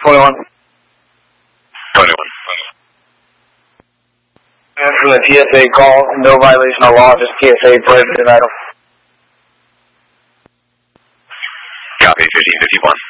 21. 21. And from the TSA call, no violation of law, just TSA pledge an item. Copy, 1551.